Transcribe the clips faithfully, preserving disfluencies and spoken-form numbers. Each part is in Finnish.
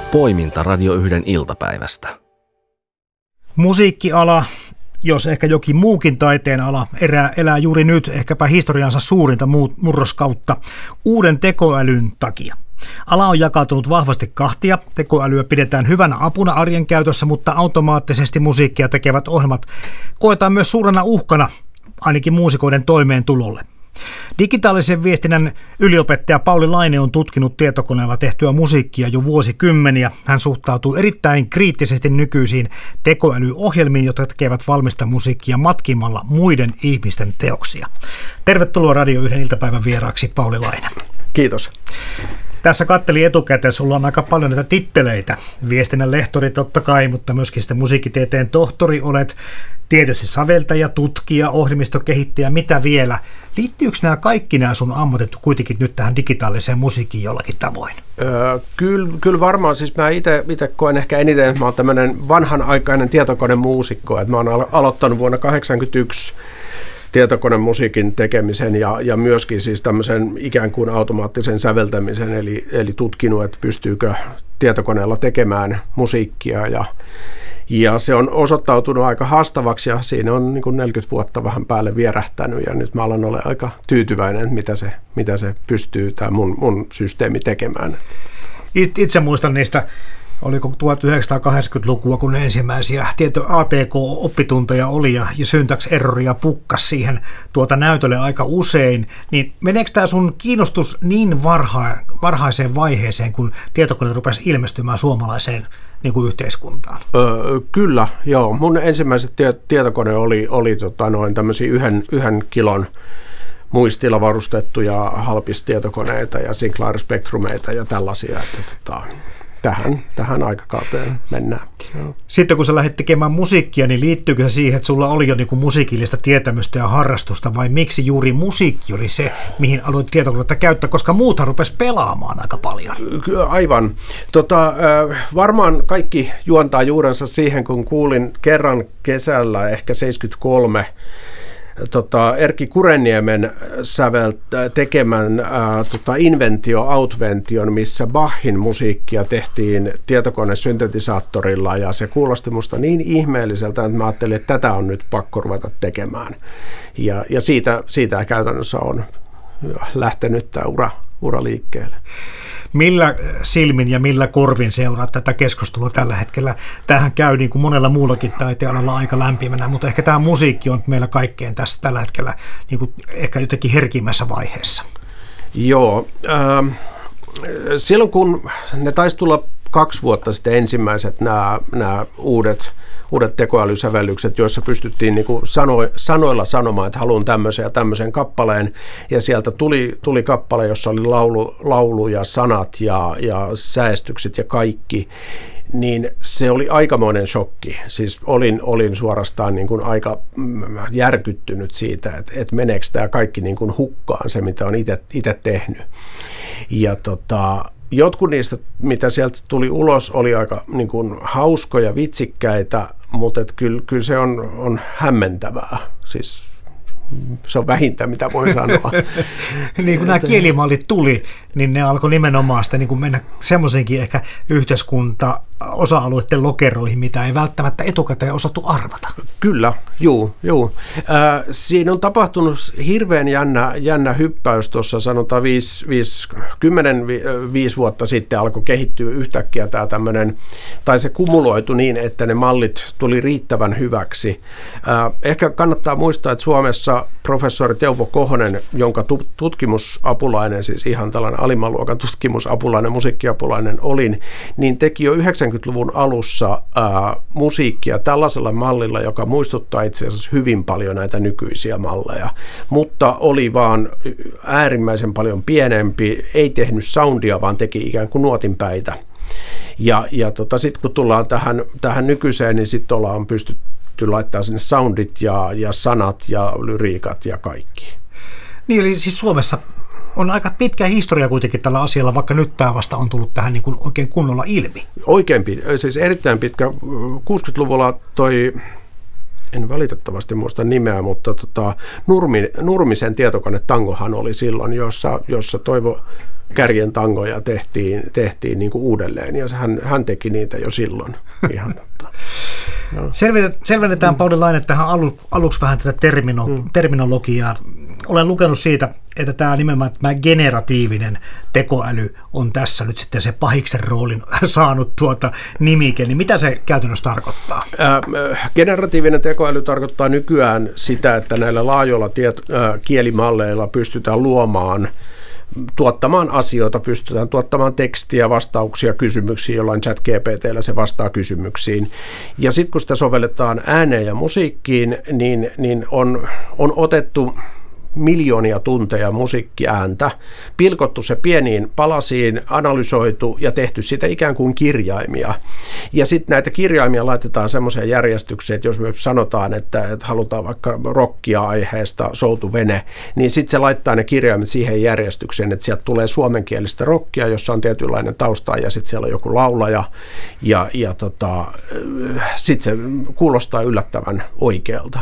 Poiminta Radio yhden iltapäivästä. Musiikkiala, jos ehkä jokin muukin taiteen ala, erää, elää juuri nyt ehkäpä historiansa suurinta murroskautta uuden tekoälyn takia. Ala on jakautunut vahvasti kahtia. Tekoälyä pidetään hyvänä apuna arjen käytössä, mutta automaattisesti musiikkia tekevät ohjelmat koetaan myös suurena uhkana, ainakin muusikoiden toimeentulolle. Digitaalisen viestinnän yliopettaja Pauli Laine on tutkinut tietokoneella tehtyä musiikkia jo vuosikymmeniä. Hän suhtautuu erittäin kriittisesti nykyisiin tekoälyohjelmiin, jotka tekevät valmista musiikkia matkimalla muiden ihmisten teoksia. Tervetuloa Radio yhden iltapäivän vieraaksi, Pauli Laine. Kiitos. Tässä katselin etukäteen, sulla on aika paljon näitä titteleitä. Viestinnän lehtori totta kai, mutta myöskin sitten musiikkitieteen tohtori olet. Tietysti säveltäjä, tutkija, ohjelmistokehittäjä, mitä vielä? Liittyykö nämä kaikki nämä sun ammatit kuitenkin nyt tähän digitaaliseen musiikkiin jollakin tavoin? Öö, kyllä, kyllä varmaan. Siis mä itse koen ehkä eniten, että mä oon tämmöinen vanhanaikainen tietokonemuusikko. Että mä oon alo- aloittanut vuonna tuhatyhdeksänsataakahdeksankymmentäyksi tietokonemusiikin tekemisen ja, ja myöskin siis tämmöisen ikään kuin automaattisen säveltämisen, eli, eli tutkinut, että pystyykö tietokoneella tekemään musiikkia ja Ja se on osoittautunut aika haastavaksi ja siinä on niin kuin neljäkymmentä vuotta vähän päälle vierähtänyt ja nyt mä alan olla aika tyytyväinen, että mitä se, mitä se pystyy tämä mun, mun systeemi tekemään. Itse muistan niistä, oliko tuhatyhdeksänsataakahdeksankymmentälukua, kun ensimmäisiä tieto A T K-oppitunteja oli ja, ja syntax-erroria pukkas siihen tuota näytölle aika usein, niin meneekö tämä sun kiinnostus niin varha, varhaiseen vaiheeseen, kun tietokone rupesi ilmestymään suomalaiseen niin kuin yhteiskuntaan? Öö, kyllä, joo. Mun ensimmäiset tie- tietokone oli, oli tota noin tämmöisiä yhden, yhden kilon muistilla varustettuja halpistietokoneita ja Sinclair Spectrumeita ja tällaisia, että tota, tähän, tähän aikakauteen mennään. Joo. Sitten kun sä lähdit tekemään musiikkia, niin liittyykö se siihen, että sulla oli jo niin kuin musiikillista tietämystä ja harrastusta, vai miksi juuri musiikki oli se, mihin aloit tietokonetta käyttää, koska muuthan rupesi pelaamaan aika paljon? Aivan. Tota, varmaan kaikki juontaa juurensa siihen, kun kuulin kerran kesällä, ehkä seitsemänkymmentäkolme, Tota, Erkki Kurenniemen sävelt, tekemän ää, tota, Inventio Outvention, missä Bachin musiikkia tehtiin tietokonesyntetisaattorilla ja se kuulosti musta niin ihmeelliseltä, että mä ajattelin, että tätä on nyt pakko ruveta tekemään. Ja, ja siitä, siitä käytännössä on lähtenyt tämä ura, ura liikkeelle. Millä silmin ja millä korvin seuraa tätä keskustelua tällä hetkellä? Tämähän käy niin kuin monella muullakin taiteenalalla aika lämpimänä, mutta ehkä tämä musiikki on meillä kaikkeen tässä tällä hetkellä niin kuin ehkä jotenkin herkimmässä vaiheessa. Joo. Äh, silloin kun ne taisi tulla kaksi vuotta sitten ensimmäiset nämä, nämä uudet uudet tekoälysävellykset, joissa pystyttiin niin kuin sano, sanoilla sanomaan, että haluan tämmöisen ja tämmöisen kappaleen, ja sieltä tuli, tuli kappale, jossa oli laulu, laulu ja sanat ja, ja säästykset ja kaikki, niin se oli aikamoinen shokki. Siis olin, olin suorastaan niin kuin aika järkyttynyt siitä, että, että meneekö tämä kaikki niin kuin hukkaan, se mitä on itse tehnyt. Ja tota... Jotkut niistä, mitä sieltä tuli ulos, oli aika niin kuin hauskoja, vitsikkäitä, mutta kyllä, kyllä se on, on hämmentävää. Siis se on vähintä, mitä voi sanoa. Niin kun nämä kielimallit tuli, niin ne alkoi nimenomaan sitä niin kuin mennä semmoisenkin ehkä yhteiskunta osa-alueiden lokeroihin, mitä ei välttämättä etukäteen osattu arvata. Kyllä, juu, juu. Äh, siinä on tapahtunut hirveän jännä, jännä hyppäys tuossa, sanotaan viisi, viisi, kymmenen, viisi vuotta sitten alkoi kehittyä yhtäkkiä tämä tämmöinen, tai se kumuloitu niin, että ne mallit tuli riittävän hyväksi. Äh, ehkä kannattaa muistaa, että Suomessa professori Teuvo Kohonen, jonka tutkimusapulainen, siis ihan tällainen alimman luokan tutkimusapulainen, musiikkiapulainen olin, niin teki jo yhdeksänkymmentäluvun alussa ää, musiikkia tällaisella mallilla, joka muistuttaa itse asiassa hyvin paljon näitä nykyisiä malleja, mutta oli vaan äärimmäisen paljon pienempi, ei tehnyt soundia, vaan teki ikään kuin nuotinpäitä. Ja, ja tota, sitten kun tullaan tähän, tähän nykyiseen, niin sitten ollaan pystytty laittamaan sinne soundit ja, ja sanat ja lyriikat ja kaikki. Niin, eli siis Suomessa on aika pitkä historia kuitenkin tällä asialla, vaikka nyt tämä vasta on tullut tähän niin kuin oikein kunnolla ilmi. Oikein pitkä, siis erittäin pitkä. kuusikymmentäluvulla toi en valitettavasti muista nimeä, mutta tota, Nurmi, Nurmisen tietokonetangohan oli silloin, jossa, jossa Toivo Kärjen tangoja tehtiin, tehtiin niin kuin uudelleen, ja hän, hän teki niitä jo silloin. Ihan totta. No. Selvennetään mm. Pauli Laine tähän alu, aluksi vähän tätä termino, mm. terminologiaa. Olen lukenut siitä, että tämä nimenomaan tämä generatiivinen tekoäly on tässä nyt sitten se pahiksen roolin saanut tuota nimike, niin mitä se käytännössä tarkoittaa? Äh, generatiivinen tekoäly tarkoittaa nykyään sitä, että näillä laajoilla tiet, äh, kielimalleilla pystytään luomaan tuottamaan asioita, pystytään tuottamaan tekstiä, vastauksia kysymyksiin, jollain chat G P T:llä se vastaa kysymyksiin. Ja sitten kun sitä sovelletaan ääneen ja musiikkiin, niin, niin on, on otettu miljoonia tunteja musiikkiääntä, pilkottu se pieniin palasiin, analysoitu ja tehty sitä ikään kuin kirjaimia. Ja sitten näitä kirjaimia laitetaan semmoiseen järjestykseen, että jos me sanotaan, että, että halutaan vaikka rockia aiheesta Soutuvene, niin sitten se laittaa ne kirjaimet siihen järjestykseen, että sieltä tulee suomenkielistä rockia, jossa on tietynlainen tausta ja sitten siellä on joku laulaja ja, ja tota, sitten se kuulostaa yllättävän oikealta.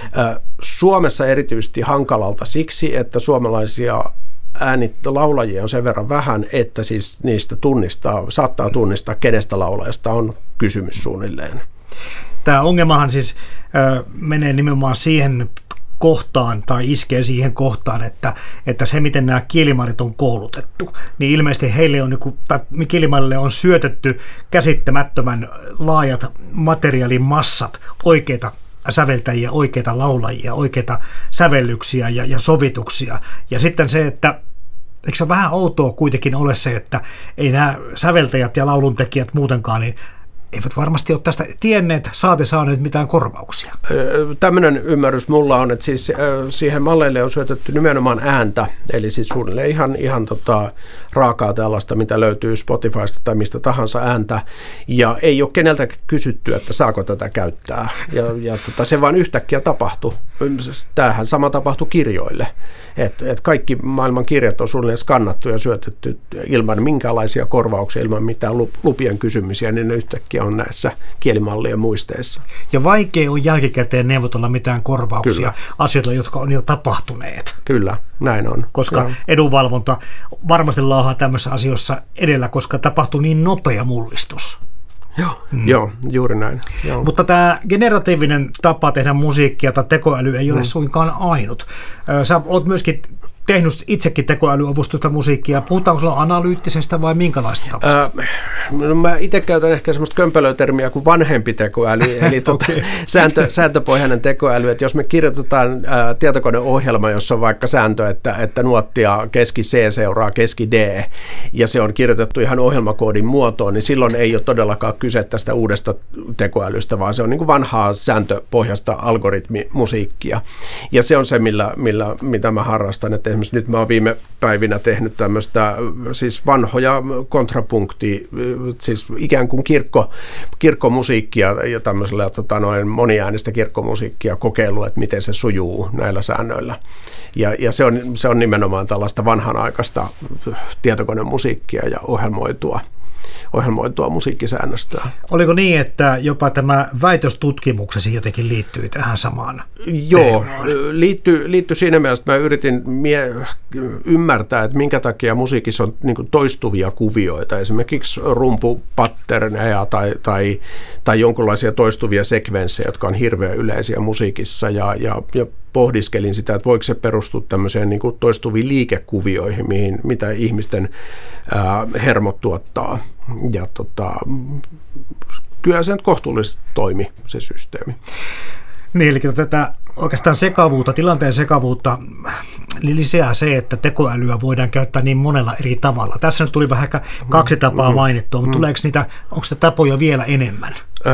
Suomessa erityisesti hankalalta siksi, että suomalaisia äänit, laulajia on sen verran vähän, että siis niistä tunnistaa, saattaa tunnistaa, kenestä laulajasta on kysymys suunnilleen. Tämä ongelmahan siis ö, menee nimenomaan siihen kohtaan tai iskee siihen kohtaan, että, että se, miten nämä kielimallit on koulutettu, niin ilmeisesti heille on, tai kielimallille on syötetty käsittämättömän laajat materiaalimassat, oikeita säveltäjiä, oikeita laulajia, oikeita sävellyksiä ja, ja sovituksia. Ja sitten se, että eikö se vähän outoa kuitenkin ole se, että ei nämä säveltäjät ja lauluntekijät muutenkaan, niin eivät varmasti ole tästä tienneet, saate saaneet mitään korvauksia. Tämmöinen ymmärrys mulla on, että siis siihen malleille on syötetty nimenomaan ääntä, eli siis suunnilleen ihan, ihan tota raakaa tällaista, mitä löytyy Spotifysta tai mistä tahansa ääntä, ja ei ole keneltäkään kysytty, että saako tätä käyttää, ja, ja tota, se vaan yhtäkkiä tapahtui. Tämähän sama tapahtui kirjoille, että et kaikki maailman kirjat on suunnilleen skannattu ja syötetty ilman minkäänlaisia korvauksia, ilman mitään lupien kysymyksiä, niin ne yhtäkkiä on näissä kielimallien muisteissa. Ja vaikea on jälkikäteen neuvotella mitään korvauksia, Kyllä. asioita, jotka on jo tapahtuneet. Kyllä, näin on. Koska Joo. edunvalvonta varmasti laahaa tämmöisissä asioissa edellä, koska tapahtuu niin nopea mullistus. Joo, mm. Joo juuri näin. Joo. Mutta tämä generatiivinen tapa tehdä musiikkia tai tekoäly ei ole mm. suinkaan ainut. Sä oot myöskin tehnyt itsekin tekoälyavustusta musiikkia. Puhutaanko sulla analyyttisestä vai minkälaista tavasta? Äh, no mä itse käytän ehkä semmoista kömpelötermiä kuin vanhempi tekoäly, eli tuota, okay. sääntö, sääntöpohjainen tekoäly. Että jos me kirjoitetaan äh, tietokoneohjelma, jossa on vaikka sääntö, että, että nuottia keski C seuraa keski D, ja se on kirjoitettu ihan ohjelmakoodin muotoon, niin silloin ei ole todellakaan kyse tästä uudesta tekoälystä, vaan se on niin kuin vanhaa sääntöpohjaista algoritmimusiikkia. Ja se on se, millä, millä, mitä mä harrastan, että esimerkiksi nyt mä oon viime päivinä tehnyt tämmöistä siis vanhoja kontrapunkti, siis ikään kuin kirkko, kirkkomusiikkia ja tämmöisellä tota, noin moniäänistä kirkkomusiikkia kokeilu, että miten se sujuu näillä säännöillä. Ja, ja se, on, se on nimenomaan tällaista vanhanaikaista tietokonemusiikkia ja ohjelmoitua. ohjelmoitua musiikkisäännöstöä. Oliko niin, että jopa tämä väitöstutkimuksesi jotenkin liittyy tähän samaan? Joo, liittyy, liittyy siinä mielessä, että mä yritin mie- ymmärtää, että minkä takia musiikissa on niin kuin toistuvia kuvioita, esimerkiksi rumpupatterneja tai, tai, tai jonkinlaisia toistuvia sekvenssejä, jotka on hirveän yleisiä musiikissa, ja, ja, ja pohdiskelin sitä, että voiko se perustua tämmöiseen niin kuin toistuviin liikekuvioihin, mihin, mitä ihmisten ää, hermot tuottaa. Ja tota, kyllä se nyt kohtuullisesti toimi, se systeemi. Niin, eli tätä oikeastaan sekavuutta, tilanteen sekavuutta lisää se, että tekoälyä voidaan käyttää niin monella eri tavalla. Tässä nyt tuli vähän ehkä kaksi tapaa mainittua, mutta tuleeko niitä, onko sitä tapoja vielä enemmän?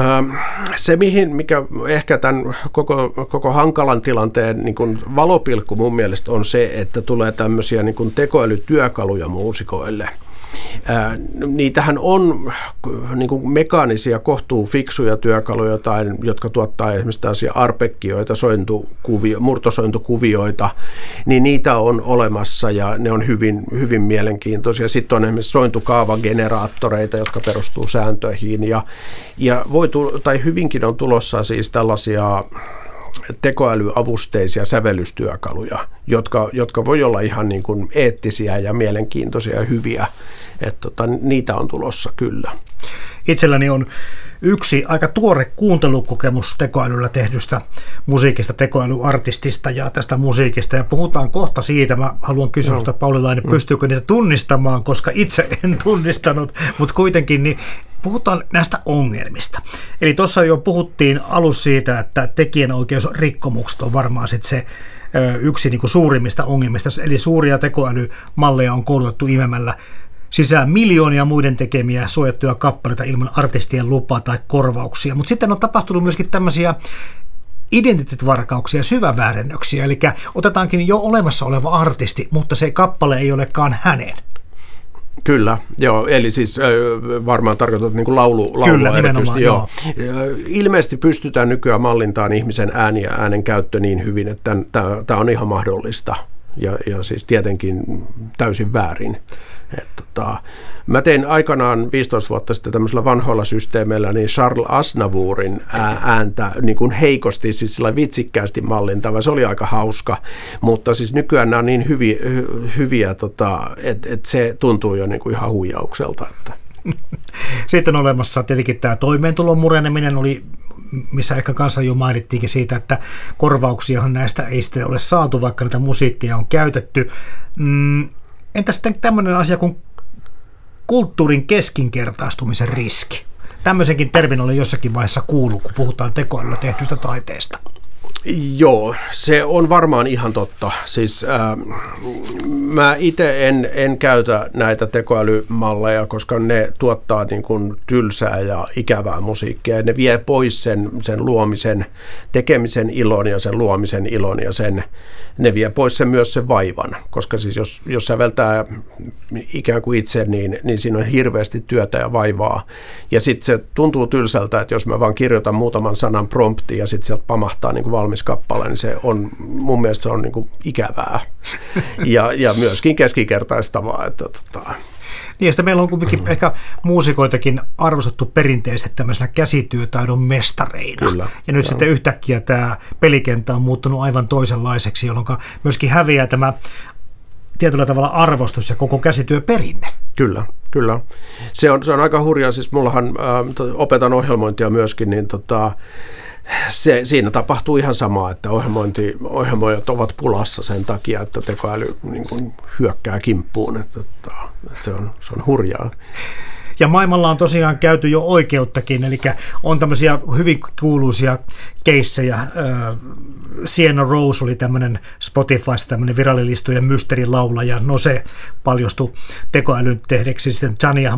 Se, mihin, mikä ehkä tämän koko, koko hankalan tilanteen niin kuin valopilkku mun mielestä on se, että tulee tämmöisiä niin kuin tekoälytyökaluja muusikoille. Ää, niitähän on niin kuin mekaanisia, kohtuu fiksuja työkaluja, tai, jotka tuottaa esimerkiksi tällaisia arpekkioita, sointukuvio, murtosointukuvioita, niin niitä on olemassa ja ne on hyvin, hyvin mielenkiintoisia. Sitten on esimerkiksi sointukaavageneraattoreita, jotka perustuu sääntöihin ja, ja voi tulla, tai hyvinkin on tulossa siis tällaisia tekoälyavusteisia sävellystyökaluja, jotka, jotka voi olla ihan niin kuin eettisiä ja mielenkiintoisia ja hyviä. Että tota, niitä on tulossa kyllä. Itselläni on yksi aika tuore kuuntelukokemus tekoälyllä tehdystä musiikista, tekoälyartistista ja tästä musiikista. Ja puhutaan kohta siitä. Mä haluan kysyä, no. Pauli Laine, pystyykö niitä tunnistamaan, koska itse en tunnistanut, mutta kuitenkin niin puhutaan näistä ongelmista. Eli tuossa jo puhuttiin alussa siitä, että tekijänoikeusrikkomukset on varmaan sit se ö, yksi niin kuin suurimmista ongelmista. Eli suuria tekoälymalleja on koulutettu imemällä sisään miljoonia muiden tekemiä suojattuja kappaleita ilman artistien lupaa tai korvauksia. Mutta sitten on tapahtunut myöskin tämmöisiä identiteettivarkauksia, syväväärennöksiä. Eli otetaankin jo olemassa oleva artisti, mutta se kappale ei olekaan hänen. Kyllä, joo, eli siis äh, varmaan tarkoitat niin kuin laulu, laulua Kyllä, erityisesti. Joo. Joo. Ilmeisesti pystytään nykyään mallintaan ihmisen ääni ja äänen käyttö niin hyvin, että tämä on ihan mahdollista ja, ja siis tietenkin täysin väärin. Et, tota, mä tein aikanaan viisitoista vuotta sitten tämmöisellä vanhoilla systeemeillä niin Charles Aznavourin ääntä niin kuin heikosti, siis sillä vitsikkäästi mallintava. Se oli aika hauska, mutta siis nykyään nämä on niin hyviä, hyviä tota, että et se tuntuu jo niin kuin ihan huijaukselta. Että. Sitten on olemassa tietenkin tämä toimeentulon mureneminen, oli, missä ehkä kanssa jo mainittiinkin siitä, että korvauksiahan näistä ei sitten ole saatu, vaikka näitä musiikkia on käytetty. Mm, Entä sitten tämmöinen asia kuin kulttuurin keskinkertaistumisen riski? Tämmöisenkin termin oli jossakin vaiheessa kuullut, kun puhutaan tekoälyllä tehdystä taiteesta. Joo, se on varmaan ihan totta. Siis, äh, mä itse en, en käytä näitä tekoälymalleja, koska ne tuottaa niin kuin tylsää ja ikävää musiikkia. Ne vie pois sen, sen luomisen, tekemisen ilon ja sen luomisen ilon ja sen, ne vie pois sen myös sen vaivan. Koska siis jos, jos säveltää ikään kuin itse, niin, niin siinä on hirveästi työtä ja vaivaa. Ja sitten se tuntuu tylsältä, että jos mä vaan kirjoitan muutaman sanan promptiin ja sitten sieltä pamahtaa niin kuin valmis kappale, niin se on, mun mielestä se on niin kuin ikävää ja, ja myöskin keskinkertaistavaa. Että, tota. Niin, ja sitten meillä on kuitenkin mm. ehkä muusikoitakin arvostettu perinteisesti tämmöisenä käsityötaidon mestareina. Kyllä, ja nyt joo. sitten yhtäkkiä tämä pelikenttä on muuttunut aivan toisenlaiseksi, jolloin myöskin häviää tämä tietyllä tavalla arvostus ja koko käsityöperinne. Kyllä, kyllä. Se on, se on aika hurjaa. Siis mullahan äh, opetan ohjelmointia myöskin, niin tota, Se, siinä tapahtuu ihan samaa, että ohjelmointi, ohjelmoijat ovat pulassa sen takia, että tekoäly niin kuin hyökkää kimppuun. Että, että se, on, se on hurjaa. Ja maailmalla on tosiaan käyty jo oikeuttakin, eli on tämmöisiä hyvin kuuluisia keissejä. Sienna Rose oli tämmöinen Spotifysta tämmöinen virallilistojen mysteerilaulaja. No se paljostui tekoälyn tehdeksi. Sitten Jania